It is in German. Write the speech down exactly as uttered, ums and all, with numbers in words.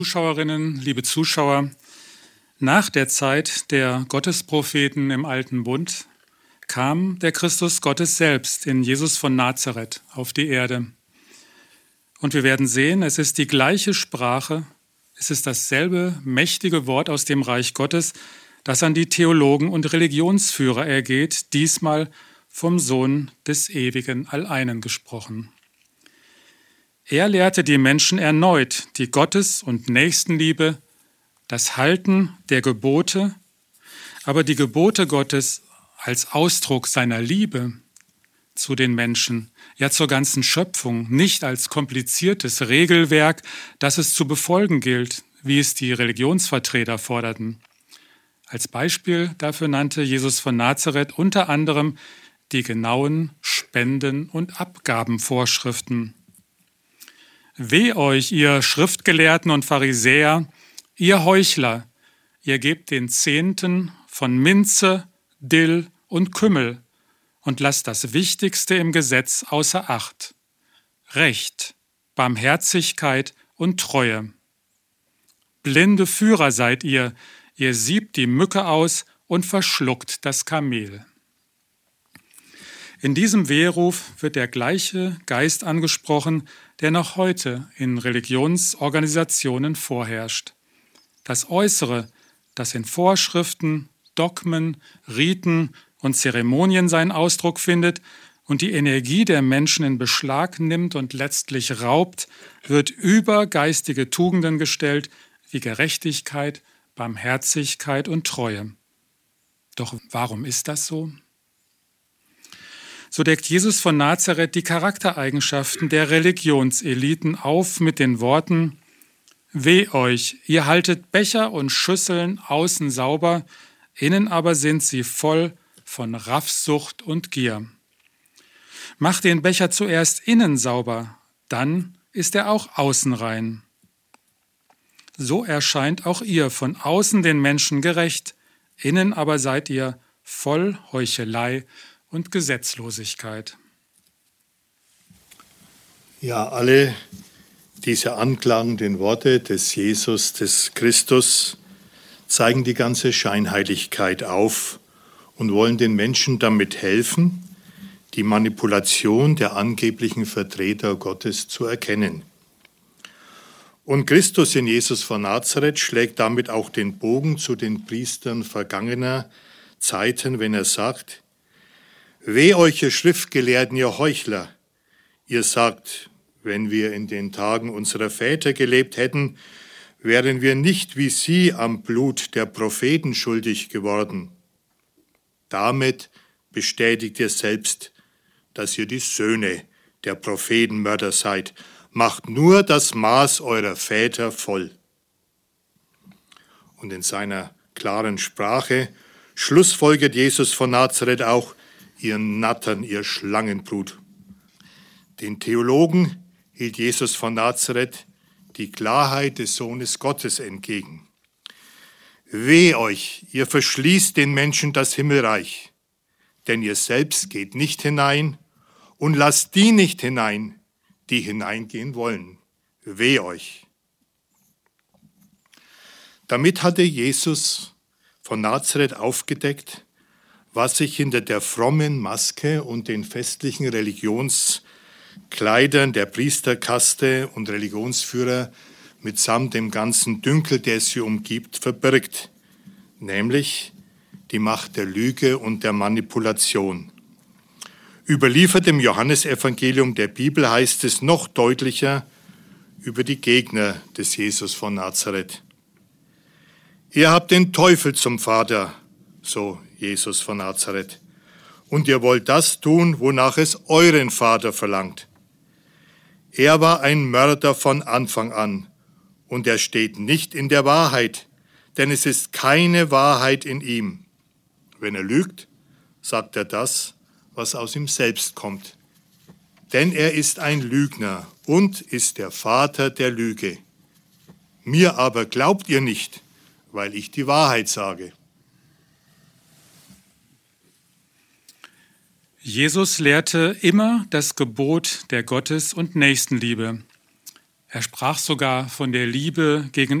Zuschauerinnen, liebe Zuschauer, nach der Zeit der Gottespropheten im Alten Bund kam der Christus Gottes selbst in Jesus von Nazareth auf die Erde. Und wir werden sehen, es ist die gleiche Sprache, es ist dasselbe mächtige Wort aus dem Reich Gottes, das an die Theologen und Religionsführer ergeht, diesmal vom Sohn des Ewigen Alleinen gesprochen. Er lehrte die Menschen erneut die Gottes- und Nächstenliebe, das Halten der Gebote, aber die Gebote Gottes als Ausdruck seiner Liebe zu den Menschen, ja zur ganzen Schöpfung, nicht als kompliziertes Regelwerk, das es zu befolgen gilt, wie es die Religionsvertreter forderten. Als Beispiel dafür nannte Jesus von Nazareth unter anderem die genauen Spenden- und Abgabenvorschriften. Weh euch, ihr Schriftgelehrten und Pharisäer, ihr Heuchler, ihr gebt den Zehnten von Minze, Dill und Kümmel und lasst das Wichtigste im Gesetz außer Acht: Recht, Barmherzigkeit und Treue. Blinde Führer seid ihr, ihr siebt die Mücke aus und verschluckt das Kamel. In diesem Weheruf wird der gleiche Geist angesprochen, der noch heute in Religionsorganisationen vorherrscht. Das Äußere, das in Vorschriften, Dogmen, Riten und Zeremonien seinen Ausdruck findet und die Energie der Menschen in Beschlag nimmt und letztlich raubt, wird über geistige Tugenden gestellt, wie Gerechtigkeit, Barmherzigkeit und Treue. Doch warum ist das so? So deckt Jesus von Nazareth die Charaktereigenschaften der Religionseliten auf mit den Worten: Weh euch, ihr haltet Becher und Schüsseln außen sauber, innen aber sind sie voll von Raffsucht und Gier. Macht den Becher zuerst innen sauber, dann ist er auch außen rein. So erscheint auch ihr von außen den Menschen gerecht, innen aber seid ihr voll Heuchelei und Gesetzlosigkeit. Ja, alle diese anklagenden Worte des Jesus, des Christus, zeigen die ganze Scheinheiligkeit auf und wollen den Menschen damit helfen, die Manipulation der angeblichen Vertreter Gottes zu erkennen. Und Christus in Jesus von Nazareth schlägt damit auch den Bogen zu den Priestern vergangener Zeiten, wenn er sagt: Weh euch, ihr Schriftgelehrten, ihr Heuchler! Ihr sagt, wenn wir in den Tagen unserer Väter gelebt hätten, wären wir nicht wie sie am Blut der Propheten schuldig geworden. Damit bestätigt ihr selbst, dass ihr die Söhne der Prophetenmörder seid. Macht nur das Maß eurer Väter voll. Und in seiner klaren Sprache schlussfolgert Jesus von Nazareth auch: Ihr Nattern, ihr Schlangenblut. Den Theologen hielt Jesus von Nazareth die Klarheit des Sohnes Gottes entgegen. Weh euch, ihr verschließt den Menschen das Himmelreich, denn ihr selbst geht nicht hinein und lasst die nicht hinein, die hineingehen wollen. Weh euch. Damit hatte Jesus von Nazareth aufgedeckt, was sich hinter der frommen Maske und den festlichen Religionskleidern der Priesterkaste und Religionsführer mitsamt dem ganzen Dünkel, der sie umgibt, verbirgt, nämlich die Macht der Lüge und der Manipulation. Überliefert im Johannesevangelium der Bibel heißt es noch deutlicher über die Gegner des Jesus von Nazareth: Ihr habt den Teufel zum Vater, so Jesus von Nazareth, und ihr wollt das tun, wonach es euren Vater verlangt. Er war ein Mörder von Anfang an, und er steht nicht in der Wahrheit, denn es ist keine Wahrheit in ihm. Wenn er lügt, sagt er das, was aus ihm selbst kommt. Denn er ist ein Lügner und ist der Vater der Lüge. Mir aber glaubt ihr nicht, weil ich die Wahrheit sage. Jesus lehrte immer das Gebot der Gottes- und Nächstenliebe. Er sprach sogar von der Liebe gegenüber